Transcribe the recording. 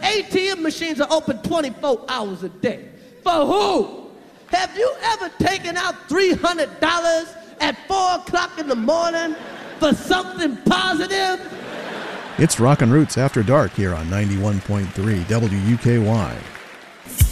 ATM machines are open 24 hours a day. For who? Have you ever taken out $300 at 4 o'clock in the morning for something positive? It's Rockin' Roots After Dark here on 91.3 WUKY.